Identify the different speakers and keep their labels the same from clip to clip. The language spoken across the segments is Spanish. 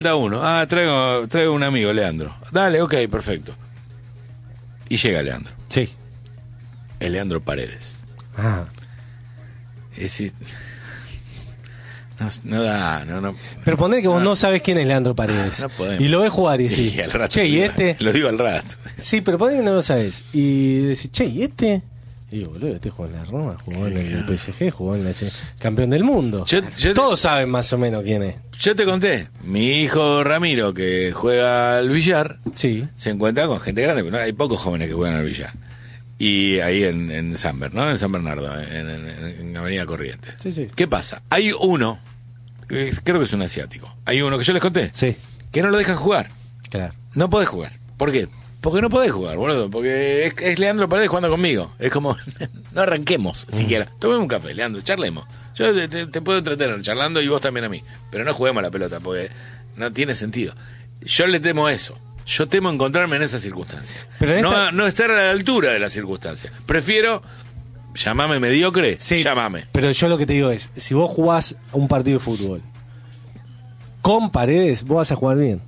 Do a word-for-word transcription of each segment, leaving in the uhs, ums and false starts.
Speaker 1: Da uno, ah, traigo, traigo un amigo, Leandro. Dale, ok, perfecto. Y llega Leandro.
Speaker 2: Sí.
Speaker 1: Es Leandro Paredes.
Speaker 2: Ah.
Speaker 1: Es decir, no, no da, no, no.
Speaker 2: Pero poné que vos
Speaker 1: no,
Speaker 2: no sabes quién es Leandro Paredes.
Speaker 1: No podemos.
Speaker 2: Y lo ves jugar y decís,
Speaker 1: Y al rato
Speaker 2: che, ¿y
Speaker 1: digo,
Speaker 2: este?
Speaker 1: Lo digo al rato.
Speaker 2: Sí, pero poné que no lo sabes. Y decís, che, ¿y este? Y digo, boludo, este jugó en la Roma, jugó en el P S G, jugó en el campeón del mundo.
Speaker 1: Yo- yo-
Speaker 2: Todos saben más o menos quién es.
Speaker 1: Yo te conté, mi hijo Ramiro, que juega al billar,
Speaker 2: Sí.
Speaker 1: se encuentra con gente grande, pero no, hay pocos jóvenes que juegan al billar. Y ahí en, en San Bernardo, ¿no? En San Bernardo, en, en- en Avenida Corrientes.
Speaker 2: Sí, sí.
Speaker 1: ¿Qué pasa? Hay uno, que es- creo que es un asiático, hay uno que yo les conté,
Speaker 2: Sí,
Speaker 1: que no lo dejan jugar.
Speaker 2: claro.
Speaker 1: No podés jugar. ¿Por qué? Porque no podés jugar, boludo. Porque es, es Leandro Paredes jugando conmigo. Es como, no arranquemos siquiera. Tomemos un café, Leandro, charlemos. Yo te, te- te puedo entretener charlando y vos también a mí. Pero no juguemos a la pelota porque no tiene sentido. Yo le temo eso. Yo temo encontrarme en esa circunstancia.
Speaker 2: Pero en
Speaker 1: no,
Speaker 2: esta-
Speaker 1: no estar a la altura de la circunstancia. Prefiero, llamame mediocre,
Speaker 2: Sí,
Speaker 1: llamame.
Speaker 2: pero yo lo que te digo es, si vos jugás un partido de fútbol con Paredes, vos vas a jugar bien.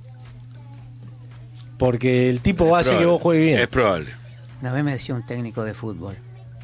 Speaker 2: Porque el tipo va a hacer que vos juegues bien.
Speaker 1: Es probable.
Speaker 3: Una vez me decía un técnico de fútbol,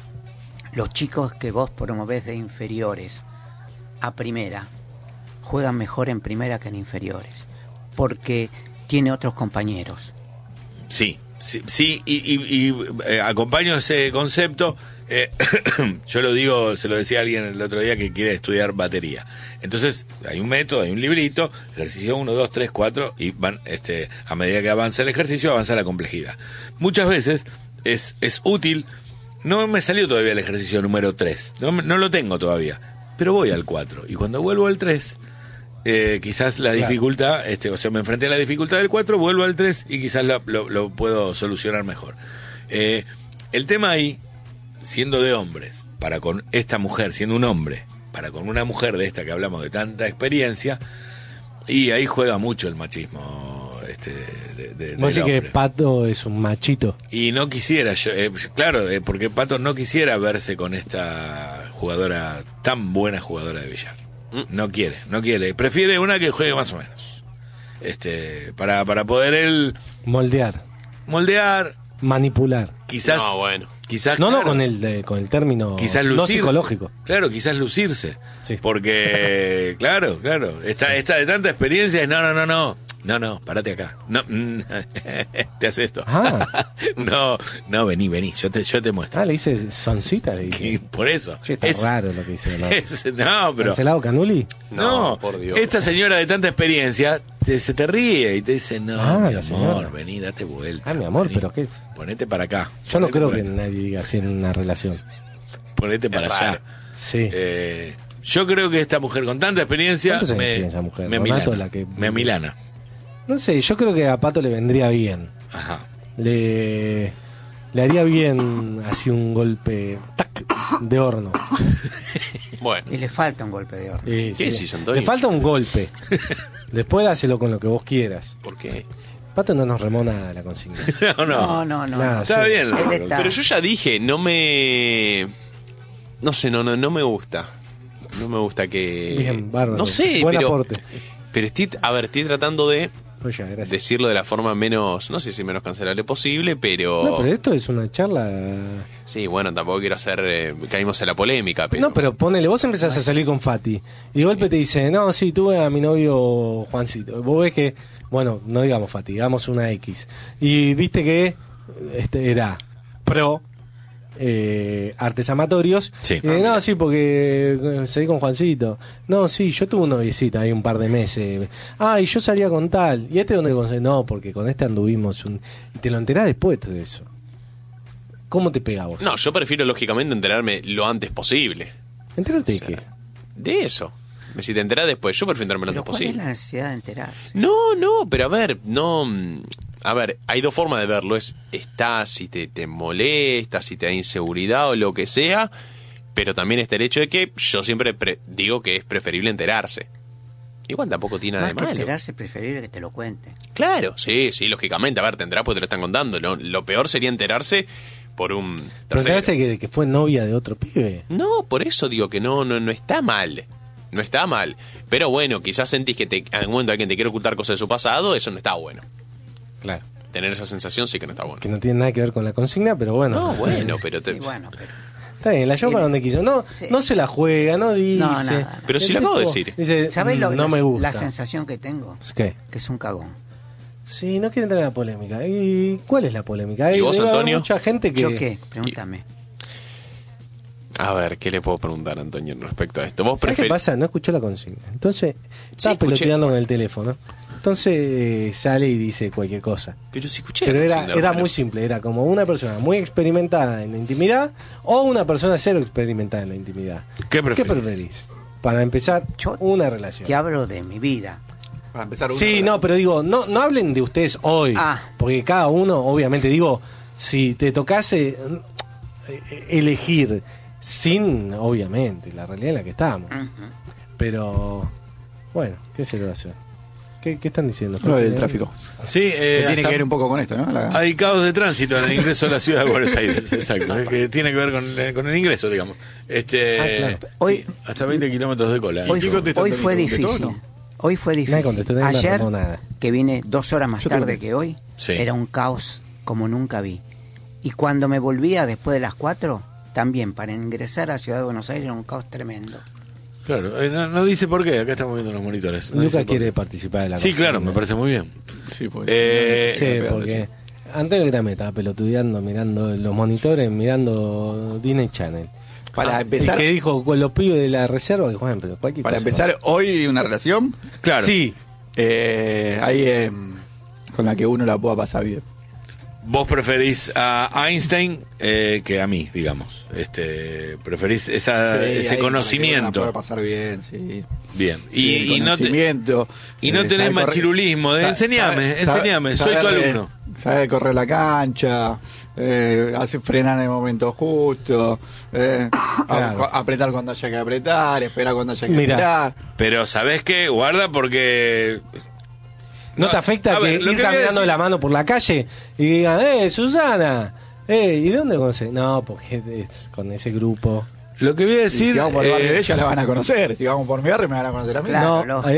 Speaker 3: los chicos que vos promovés de inferiores a primera, juegan mejor en primera que en inferiores, porque tiene otros compañeros.
Speaker 1: Sí, sí, sí y, y- y, eh, acompaño ese concepto. eh, yo lo digo, se lo decía a alguien el otro día que quiere estudiar batería. Entonces, hay un método, hay un librito, ejercicio uno, dos, tres, cuatro, y van, este, a medida que avanza el ejercicio, avanza la complejidad. Muchas veces es, es útil, no me salió todavía el ejercicio número tres, no, me- no lo tengo todavía, pero voy al cuatro, y cuando vuelvo al tres, eh, quizás la
Speaker 2: Claro.
Speaker 1: dificultad, este, o sea, me enfrenté a la dificultad del cuatro, vuelvo al tres y quizás lo, lo- lo puedo solucionar mejor. Eh, el tema ahí, siendo de hombres, para con esta mujer, siendo un hombre, para con una mujer de esta que hablamos de tanta experiencia, y ahí juega mucho el machismo, este, de, de-
Speaker 2: Vos
Speaker 1: del
Speaker 2: decís que
Speaker 1: hombre.
Speaker 2: Pato es un machito.
Speaker 1: Y no quisiera, yo, eh, claro, eh, porque Pato no quisiera verse con esta jugadora, tan buena jugadora de billar. No quiere, no quiere. Prefiere una que juegue más o menos. Este, para, para poder él
Speaker 2: Moldear,
Speaker 1: moldear,
Speaker 2: manipular.
Speaker 1: quizás.
Speaker 4: No, bueno.
Speaker 1: Quizás,
Speaker 2: No, no
Speaker 1: claro,
Speaker 2: con el eh, con el término
Speaker 1: quizás
Speaker 2: no
Speaker 1: lucirse.
Speaker 2: psicológico.
Speaker 1: Claro, quizás lucirse.
Speaker 2: Sí.
Speaker 1: Porque, claro, claro, esta, esta de tanta experiencia es no, no, no, no. No, no, parate acá. No, mm, te hace esto.
Speaker 2: Ah.
Speaker 1: No, no, vení, vení, yo te, yo te muestro.
Speaker 2: Ah, le dice soncita, le
Speaker 1: Y
Speaker 2: dice.
Speaker 1: por eso.
Speaker 2: Che, está
Speaker 1: Es-
Speaker 2: raro lo que dice. ¿No?
Speaker 1: es- no, pero.
Speaker 2: ¿Cancelado Canuli?
Speaker 1: No,
Speaker 4: No, por Dios.
Speaker 1: esta señora de tanta experiencia te- se te ríe y te dice, no,
Speaker 2: Ah,
Speaker 1: mi
Speaker 2: la
Speaker 1: amor,
Speaker 2: señora.
Speaker 1: vení, date vuelta.
Speaker 2: Ah, mi amor,
Speaker 1: vení,
Speaker 2: pero ¿qué es?
Speaker 1: Ponete para acá.
Speaker 2: Yo no
Speaker 1: ponete
Speaker 2: creo
Speaker 1: por
Speaker 2: que
Speaker 1: acá,
Speaker 2: nadie diga así en una relación.
Speaker 1: Ponete para
Speaker 4: Es
Speaker 1: allá.
Speaker 4: raro.
Speaker 2: Sí.
Speaker 1: Eh, yo creo que esta mujer con tanta experiencia
Speaker 2: ¿Cuántos años
Speaker 1: me,
Speaker 2: tiene esa mujer?
Speaker 1: me
Speaker 2: Donato,
Speaker 1: amilana.
Speaker 2: la que-
Speaker 1: Me amilana.
Speaker 2: No sé, yo creo que a Pato le vendría bien.
Speaker 1: Ajá.
Speaker 2: Le, le haría bien así un golpe tac, de horno.
Speaker 4: Bueno.
Speaker 3: Y le falta un golpe de horno.
Speaker 2: Eh,
Speaker 4: ¿Qué decís, Antonio?
Speaker 2: Le falta un golpe. Después dáselo con lo que vos quieras.
Speaker 4: Porque
Speaker 2: Pato no nos remó nada de la consigna.
Speaker 1: No, no.
Speaker 3: No, no, no.
Speaker 2: Nada,
Speaker 1: Está
Speaker 2: sí.
Speaker 1: bien.
Speaker 3: Él
Speaker 1: loco.
Speaker 3: está-
Speaker 4: Pero yo ya dije, no me... No sé, no, no, no me gusta. No me gusta que...
Speaker 2: Bien, bárbaro.
Speaker 4: No sé,
Speaker 2: Buen
Speaker 4: pero...
Speaker 2: aporte.
Speaker 4: Pero estoy, a ver, estoy tratando de
Speaker 2: Pues ya, gracias.
Speaker 4: decirlo de la forma menos, no sé si menos cancelable posible, pero...
Speaker 2: No, pero esto es una charla.
Speaker 4: Sí, bueno, tampoco quiero hacer... eh, caímos en la polémica, pero...
Speaker 2: No, pero ponele, vos empezás a salir con Fati y de golpe te dice, no, sí, tuve a mi novio Juancito. Vos ves que, bueno, no digamos Fati, digamos una X. Y viste que este era pro eh, artes amatorios.
Speaker 1: Sí.
Speaker 2: Y de, no, sí, porque eh, salí con Juancito. No, sí, yo tuve un noviecito ahí un par de meses. Ah, y yo salía con tal. ¿Y este dónde lo conseguí? No, porque con este anduvimos un... Y te lo enterás después de eso. ¿Cómo te pega a vos?
Speaker 4: No, yo prefiero lógicamente enterarme lo antes posible.
Speaker 2: Entérate de
Speaker 4: O sea,
Speaker 2: qué.
Speaker 4: De eso. Si te enterás después, yo prefiero enterarme lo
Speaker 3: Pero
Speaker 4: antes
Speaker 3: ¿cuál es
Speaker 4: posible.
Speaker 3: la necesidad de enterarse?
Speaker 4: No, no, pero a ver, no... mm, A ver, hay dos formas de verlo. Es, está si te, te molesta, si te da inseguridad o lo que sea, pero también está el hecho de que yo siempre pre- digo que es preferible enterarse. Igual tampoco tiene nada
Speaker 3: Más
Speaker 4: de
Speaker 3: que
Speaker 4: malo.
Speaker 3: enterarse, preferible que te lo cuenten.
Speaker 4: Claro, sí, sí, lógicamente. A ver, te enterás porque te lo están contando. Lo, lo peor sería enterarse por un
Speaker 2: Pero
Speaker 4: tercero.
Speaker 2: enterarse que, que fue novia de otro pibe.
Speaker 4: No, por eso digo que no, no, no está mal. no está mal. Pero bueno, quizás sentís que te, en algún momento alguien te quiere ocultar cosas de su pasado, eso no está bueno.
Speaker 2: Claro.
Speaker 4: Tener esa sensación sí que no está bueno.
Speaker 2: Que no tiene nada que ver con la consigna, pero bueno.
Speaker 4: No, bueno, pero... Te...
Speaker 3: Y bueno, pero...
Speaker 2: Está bien, la lleva para donde quiso. No,
Speaker 3: Sí.
Speaker 2: no se la juega, no dice.
Speaker 3: No, nada.
Speaker 4: Pero si lo acabo de decir.
Speaker 2: Dice,
Speaker 3: ¿Sabés lo,
Speaker 2: "Mm, no
Speaker 3: la,
Speaker 2: me gusta.
Speaker 3: la sensación que tengo?
Speaker 2: ¿Qué?
Speaker 3: Que es un cagón.
Speaker 2: Sí, no quiere entrar en la polémica. ¿Y cuál es la polémica? Hay,
Speaker 4: ¿Y vos,
Speaker 2: debe haber
Speaker 4: Antonio?
Speaker 2: mucha gente que...
Speaker 3: ¿Yo qué? Pregúntame.
Speaker 4: A ver, ¿qué le puedo preguntar a Antonio respecto a esto? ¿Vos
Speaker 2: ¿Sabes qué
Speaker 4: preferís...?
Speaker 2: pasa? No escuchó la consigna. Entonces, está
Speaker 4: escuché.
Speaker 2: peloteando con el teléfono. Entonces eh, sale y dice cualquier cosa.
Speaker 4: Pero si escuché
Speaker 2: Pero
Speaker 4: la
Speaker 2: era,
Speaker 4: consigna,
Speaker 2: era
Speaker 4: hermano.
Speaker 2: muy simple. Era como una persona muy experimentada en la intimidad o una persona cero experimentada en la intimidad.
Speaker 1: ¿Qué preferís?
Speaker 2: preferís? Para empezar
Speaker 3: Yo
Speaker 2: una relación.
Speaker 3: Te hablo de mi vida.
Speaker 5: Para empezar, una
Speaker 2: Sí,
Speaker 5: relación.
Speaker 2: no, pero digo, no, no hablen de ustedes hoy.
Speaker 3: Ah.
Speaker 2: Porque cada uno, obviamente, digo, si te tocase eh, elegir sin, obviamente, la realidad en la que estamos.
Speaker 3: Ujú.
Speaker 2: Pero, bueno, ¿qué se le va a hacer? ¿Qué, qué están diciendo?
Speaker 5: Lo del tráfico.
Speaker 1: Sí, eh,
Speaker 5: Que tiene
Speaker 1: hasta-
Speaker 5: que ver un poco con esto, ¿no? La-
Speaker 1: hay caos de tránsito en el ingreso a la ciudad de Buenos Aires, exacto, es que tiene que ver con, eh, con el ingreso, digamos. Este,
Speaker 2: Ah, claro.
Speaker 1: sí,
Speaker 3: Hoy-
Speaker 1: hasta veinte kilómetros de cola.
Speaker 3: Hoy,
Speaker 5: qué contestó
Speaker 3: hoy
Speaker 5: Antonio?
Speaker 3: fue
Speaker 5: ¿Contestó
Speaker 3: difícil.
Speaker 5: o no?
Speaker 3: Hoy fue
Speaker 2: Nadie
Speaker 3: difícil.
Speaker 2: contestó, nadie me
Speaker 3: Ayer,
Speaker 2: arregló nada.
Speaker 3: que vine dos horas más
Speaker 5: Yo te
Speaker 3: tarde
Speaker 5: contesté.
Speaker 3: que hoy,
Speaker 1: Sí.
Speaker 3: era un caos como nunca vi. Y cuando me volvía después de las cuatro, también para ingresar a Ciudad de Buenos Aires era un caos tremendo.
Speaker 1: Claro, eh, no, no dice por qué, acá estamos viendo los monitores. No dice
Speaker 2: Lucas
Speaker 1: por
Speaker 2: quiere
Speaker 1: qué.
Speaker 2: participar de la
Speaker 1: Sí,
Speaker 2: consigna.
Speaker 1: claro, me parece muy bien.
Speaker 5: Sí, pues.
Speaker 1: Eh,
Speaker 2: Sí,
Speaker 5: Pedazo,
Speaker 2: porque
Speaker 5: chico.
Speaker 2: Antonio que también estaba pelotudeando, mirando los monitores, mirando Disney Channel.
Speaker 5: Para
Speaker 2: Ah,
Speaker 5: empezar,
Speaker 2: y que dijo con los pibes de la reserva que juegan, pero cualquier
Speaker 5: para
Speaker 2: cosa.
Speaker 5: empezar hoy una relación
Speaker 1: Claro.
Speaker 2: Sí,
Speaker 5: eh, ahí eh, con la que uno la pueda pasar bien.
Speaker 1: Vos preferís a Einstein eh, que a mí, digamos. Este, preferís esa,
Speaker 5: Sí, ahí
Speaker 1: ese
Speaker 5: con la que uno la
Speaker 1: conocimiento.
Speaker 5: puede pasar bien, sí.
Speaker 1: Bien.
Speaker 5: Sí,
Speaker 1: Y, y no te,
Speaker 5: conocimiento,
Speaker 1: y no
Speaker 5: eh,
Speaker 1: tenés
Speaker 5: sabe correr-
Speaker 1: machirulismo de
Speaker 5: sa-
Speaker 1: enseñame,
Speaker 5: sabe- sabe-
Speaker 1: enseñame, soy tu
Speaker 5: sabe-
Speaker 1: alumno.
Speaker 5: Sabe correr la cancha, eh, hace frenar en el momento justo, eh, a-
Speaker 2: Claro.
Speaker 5: a- apretar cuando haya que apretar, esperar cuando haya que
Speaker 2: Mira.
Speaker 5: esperar.
Speaker 1: Pero ¿sabés qué? Guarda porque...
Speaker 2: ¿no te afecta
Speaker 1: a
Speaker 2: que
Speaker 1: ver, lo
Speaker 2: ir
Speaker 1: que voy a
Speaker 2: caminando de
Speaker 1: decir-
Speaker 2: la mano por la calle y digan, eh, Susana, eh, ¿y de dónde lo conoces? No, porque es con ese grupo.
Speaker 1: Lo que voy a
Speaker 5: Y
Speaker 1: decir...
Speaker 5: si vamos por el barrio
Speaker 1: eh,
Speaker 5: de ella la van a conocer, si vamos por mi barrio me van a conocer a mí.
Speaker 3: Claro,
Speaker 2: no,
Speaker 3: lógico.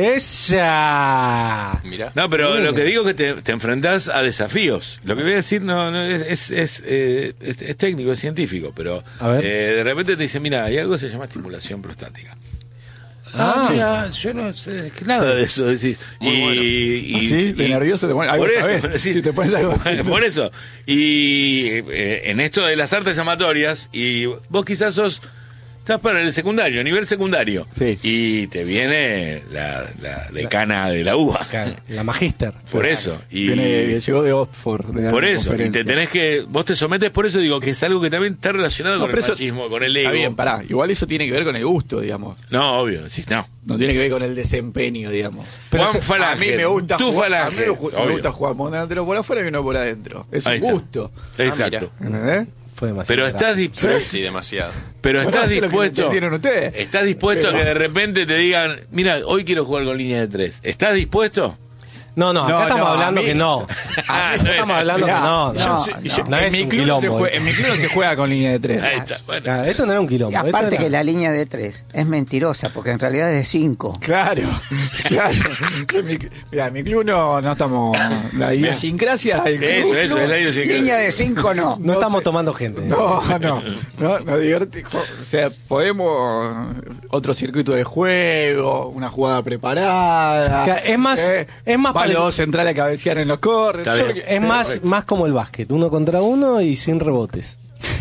Speaker 2: esa.
Speaker 4: Mirá.
Speaker 1: No, pero
Speaker 2: Muy
Speaker 1: lo
Speaker 2: bien.
Speaker 1: que digo es que te, te enfrentás a desafíos. Lo que voy a decir no, no es, es, es, eh, es- es técnico, es científico, pero
Speaker 2: A ver.
Speaker 1: eh, de repente te dicen, mira, hay algo que se llama estimulación prostática.
Speaker 2: Ah.
Speaker 1: Ah, mira, yo no sé nada de eso. Decís.
Speaker 4: Muy
Speaker 1: y,
Speaker 4: bueno.
Speaker 1: y-
Speaker 5: Ah, sí, de
Speaker 1: y-
Speaker 5: nervioso te pone- algo
Speaker 1: por eso,
Speaker 5: sabés,
Speaker 1: decís,
Speaker 5: si te pones algo-
Speaker 1: por eso. Y eh, en esto de las artes amatorias, y vos quizás sos... Estás para el secundario, nivel secundario.
Speaker 5: Sí.
Speaker 1: Y te viene la, la decana de la U B A.
Speaker 2: Claro, la magíster.
Speaker 1: Por eso. Y
Speaker 5: Viene- llegó de Oxford. de
Speaker 1: por
Speaker 5: la
Speaker 1: eso. Y
Speaker 5: conferencia.
Speaker 1: te tenés que. Vos te sometes por eso, digo, que es algo que también está relacionado
Speaker 5: No,
Speaker 1: con el
Speaker 5: pero eso-
Speaker 1: machismo, con el ego.
Speaker 5: Está bien, pará. Igual eso tiene que ver con el gusto, digamos.
Speaker 1: No, obvio. Sí, no.
Speaker 5: No tiene que ver con el desempeño, digamos.
Speaker 1: Juan
Speaker 5: a
Speaker 1: Falange,
Speaker 5: mí me gusta
Speaker 1: tú
Speaker 5: jugar, a mí
Speaker 1: Falange,
Speaker 5: me, gu- me
Speaker 1: obvio.
Speaker 5: gusta jugar por delantero por afuera y uno por adentro. Es
Speaker 1: Ahí
Speaker 5: un
Speaker 1: está.
Speaker 5: gusto.
Speaker 1: Exacto.
Speaker 5: ¿Entendés?
Speaker 2: Fue demasiado.
Speaker 1: Pero
Speaker 2: grave.
Speaker 1: estás dispuesto.
Speaker 4: Sí, demasiado.
Speaker 1: Pero
Speaker 5: Bueno,
Speaker 1: estás
Speaker 5: eso es lo que
Speaker 1: dispuesto.
Speaker 5: entendieron ustedes.
Speaker 1: Estás dispuesto
Speaker 5: Pero-
Speaker 1: a que de repente te digan, mira, hoy quiero jugar con línea de tres. ¿Estás dispuesto?
Speaker 2: No, no, acá
Speaker 5: No,
Speaker 2: estamos
Speaker 5: no, a
Speaker 2: hablando
Speaker 5: mí-
Speaker 2: que no.
Speaker 1: Ah,
Speaker 2: Acá
Speaker 1: no
Speaker 2: estamos
Speaker 1: es-
Speaker 2: hablando
Speaker 5: Mirá,
Speaker 2: que no.
Speaker 5: yo
Speaker 2: no,
Speaker 5: sé-
Speaker 2: no,
Speaker 5: yo-
Speaker 2: no
Speaker 5: en,
Speaker 2: es
Speaker 5: mi
Speaker 2: un
Speaker 5: club no se
Speaker 2: quilombo.
Speaker 5: juega, en mi club no se juega con línea de tres.
Speaker 1: Ahí está. Bueno.
Speaker 2: Claro, esto no era un quilombo.
Speaker 3: Y aparte
Speaker 2: esto
Speaker 3: que
Speaker 2: era-
Speaker 3: la línea de tres es mentirosa, porque en realidad es de cinco.
Speaker 5: Claro, claro. En mi, mirá, en mi club no, no estamos. La idiosincrasia del club.
Speaker 1: Eso, eso, es la idiosincrasia.
Speaker 3: Línea de cinco no.
Speaker 2: No,
Speaker 5: no
Speaker 2: estamos
Speaker 5: sé.
Speaker 2: tomando gente.
Speaker 5: No, no, no, no diverti- jo- O sea, podemos otro circuito de juego, una jugada preparada.
Speaker 2: Claro, es más- es más
Speaker 5: para
Speaker 2: pare-
Speaker 5: los centrales a cabecear en los corres.
Speaker 1: Está
Speaker 5: Yo-
Speaker 1: bien.
Speaker 2: Es más, más como el básquet, uno contra uno y sin rebotes.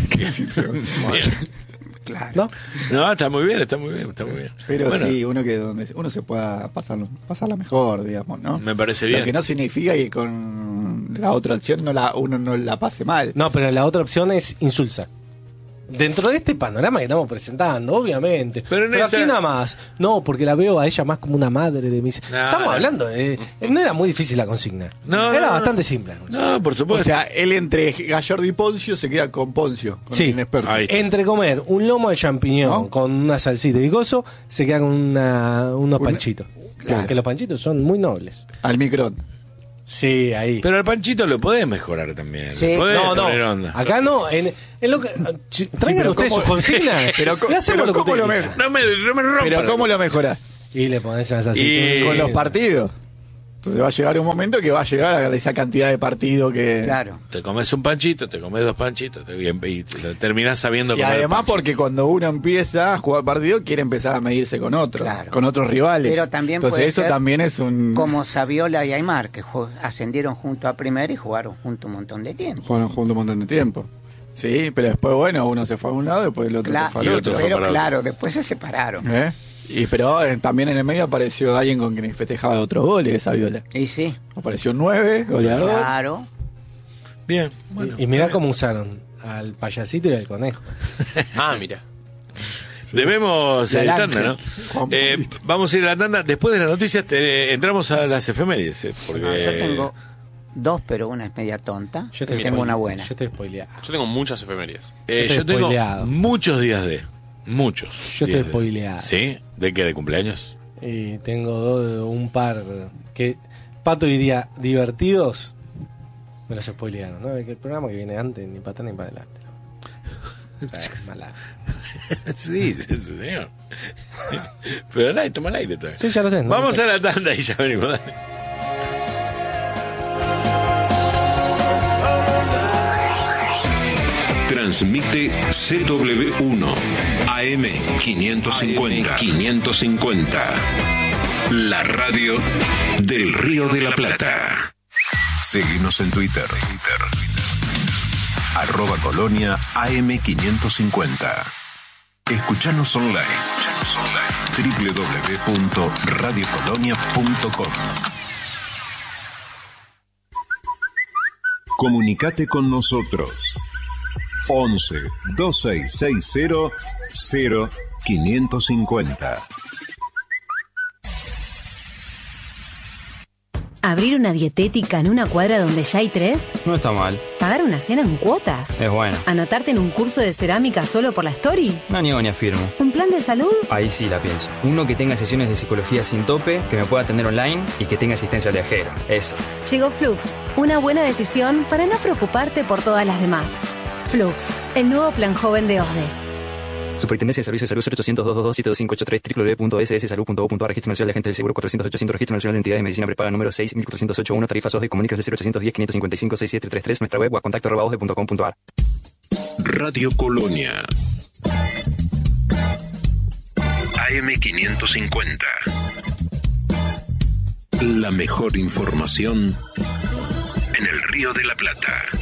Speaker 3: Claro.
Speaker 2: ¿No?
Speaker 1: No, está muy bien, está muy bien, está muy bien.
Speaker 5: Pero
Speaker 1: Bueno,
Speaker 5: sí, uno que donde uno se pueda pasarlo, pasarla mejor, digamos, ¿no?
Speaker 1: Me parece bien.
Speaker 5: Lo que no significa que con la otra opción no la, uno no la pase mal.
Speaker 2: No, pero la otra opción es insulsa. Dentro de este panorama que estamos presentando, obviamente.
Speaker 1: Pero
Speaker 2: Pero,
Speaker 1: en esa-
Speaker 2: aquí nada más. No, porque la veo a ella más como una madre de mis.
Speaker 1: No,
Speaker 2: estamos
Speaker 1: no.
Speaker 2: hablando de. No era muy difícil la consigna.
Speaker 1: No,
Speaker 2: era
Speaker 1: no, no.
Speaker 2: bastante simple. la consigna.
Speaker 1: No, por supuesto.
Speaker 5: O sea, él entre Gallardo y Poncio se queda con Poncio, con
Speaker 2: Sí.
Speaker 5: el inexperto.
Speaker 1: Ahí.
Speaker 2: Entre comer un lomo de champiñón
Speaker 5: ¿No?
Speaker 2: con una salsita y coso, se queda con una- unos
Speaker 5: Una-
Speaker 2: panchitos.
Speaker 5: Claro.
Speaker 2: Que los panchitos son muy nobles.
Speaker 5: Al micrón.
Speaker 2: Sí, ahí.
Speaker 1: Pero al Panchito lo podés mejorar también.
Speaker 3: Sí.
Speaker 1: Le podés
Speaker 2: No, no.
Speaker 1: poner onda.
Speaker 2: Acá no. En, en lo que, ch- traigan
Speaker 5: pero
Speaker 2: ustedes
Speaker 5: ¿cómo-
Speaker 2: sus consignas.
Speaker 5: pero co-
Speaker 2: y hacemos
Speaker 5: pero
Speaker 2: lo que
Speaker 5: ¿cómo
Speaker 2: ustedes
Speaker 5: lo
Speaker 2: quieran.
Speaker 1: No me, no me rompa.
Speaker 5: Pero ¿cómo lo mejorás?
Speaker 2: Y le pones esas
Speaker 1: Y-
Speaker 2: así.
Speaker 5: Con los partidos. Entonces va a llegar un momento que va a llegar a esa cantidad de partidos que...
Speaker 3: Claro.
Speaker 1: Te comes un panchito, te comes dos panchitos, te, y, y te terminás sabiendo
Speaker 5: Y
Speaker 1: comer
Speaker 5: además
Speaker 1: panchito.
Speaker 5: porque cuando uno empieza a jugar partido quiere empezar a medirse con otros,
Speaker 3: Claro.
Speaker 5: con otros rivales.
Speaker 3: Pero también
Speaker 5: Entonces
Speaker 3: puede
Speaker 5: eso
Speaker 3: ser
Speaker 5: también es un...
Speaker 3: Como Saviola y Aymar, que ju- ascendieron junto a primera y jugaron junto un montón de tiempo.
Speaker 5: Jugaron juntos un montón de tiempo. Sí, pero después, bueno, uno se fue a un lado, después el otro
Speaker 3: Cla-
Speaker 5: se fue
Speaker 1: y
Speaker 5: al
Speaker 1: otro
Speaker 5: otro.
Speaker 1: fue
Speaker 3: pero
Speaker 1: para otro.
Speaker 3: claro, después se separaron.
Speaker 5: ¿Eh? Y pero eh, también en el medio apareció alguien con quien festejaba otros goles, esa Viola.
Speaker 3: Y sí,
Speaker 5: Apareció nueve, goleador.
Speaker 3: claro.
Speaker 1: Bien, bueno.
Speaker 2: y, y mirá cómo usaron al payasito y al conejo.
Speaker 4: Ah, mira.
Speaker 1: Debemos
Speaker 5: La
Speaker 1: eh,
Speaker 5: Lanca.
Speaker 1: tanda, ¿no?
Speaker 5: Juan
Speaker 1: Eh,
Speaker 5: Pablito.
Speaker 1: vamos a ir a la tanda. Después de las noticias te- entramos a las efemérides. eh, porque...
Speaker 3: No, yo tengo dos, pero una es media tonta.
Speaker 2: Yo
Speaker 3: y
Speaker 2: estoy
Speaker 3: tengo
Speaker 2: spoile-
Speaker 3: una buena.
Speaker 2: Yo estoy spoileado.
Speaker 4: Yo tengo muchas efemérides.
Speaker 1: Eh,
Speaker 2: Yo
Speaker 1: yo
Speaker 2: estoy
Speaker 1: tengo
Speaker 2: spoileado.
Speaker 1: muchos días de. Muchos.
Speaker 2: Yo
Speaker 1: días
Speaker 2: estoy
Speaker 1: de.
Speaker 2: spoileado.
Speaker 1: ¿Sí? ¿De qué? ¿De cumpleaños?
Speaker 2: Y tengo do- un par que Pato diría divertidos. Me los spoilearon, ¿no? De que el programa que viene antes, ni para atrás ni para adelante. Eh, mala.
Speaker 1: Sí, sí, señor. Pero el aire, toma el aire todavía.
Speaker 2: Sí, ya lo sé. ¿no?
Speaker 1: Vamos a la tanda y ya venimos. Dale.
Speaker 6: Transmite C W uno A M quinientos cincuenta. quinientos cincuenta. La radio del Río de la Plata. Seguinos en Twitter. Arroba Colonia A M quinientos cincuenta. Escuchanos online. doble u doble u doble u punto radio colonia punto com. Comunicate con nosotros. once dos seis seis cero cero quinientos cincuenta.
Speaker 7: ¿Abrir una dietética en una cuadra donde ya hay tres?
Speaker 8: No está mal,
Speaker 7: ¿Pagar una cena en cuotas?
Speaker 8: es bueno.
Speaker 7: ¿Anotarte en un curso de cerámica solo por la story?
Speaker 8: No niego ni afirmo.
Speaker 7: ¿Un plan de salud?
Speaker 8: Ahí sí la pienso. Uno que tenga sesiones de psicología sin tope, que me pueda atender online y que tenga asistencia al viajero. Eso.
Speaker 7: Llegó Flux, una buena decisión para no preocuparte por todas las demás. Flux, el nuevo plan joven de O S D E.
Speaker 8: Superintendencia de Servicios de Salud cero ochocientos, doscientos veintidós, siete dos cinco ocho tres, doble u doble u doble u punto ese ese salud punto gov punto a r, Registro Nacional de Agentes del Seguro cuatrocientos ochocientos, Registro Nacional de Entidades de Medicina Prepaga número seis mil cuatrocientos ochenta y uno, Tarifas O S D E, comunicas de cero ochocientos diez, quinientos cincuenta y cinco, sesenta y siete treinta y tres, nuestra web o a contacto arroba osde punto com punto a r.
Speaker 6: Radio Colonia. A M quinientos cincuenta. La mejor información en el Río de la Plata.